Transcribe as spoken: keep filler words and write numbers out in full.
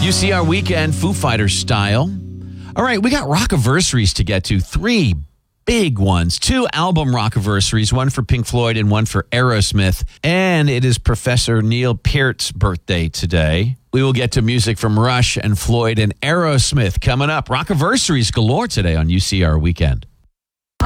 U C R Weekend, Foo Fighters style. All right, we got rockiversaries to get to. Three big ones. Two album rockiversaries, one for Pink Floyd and one for Aerosmith. And it is Professor Neil Peart's birthday today. We will get to music from Rush and Floyd and Aerosmith coming up. Rockiversaries galore today on U C R Weekend.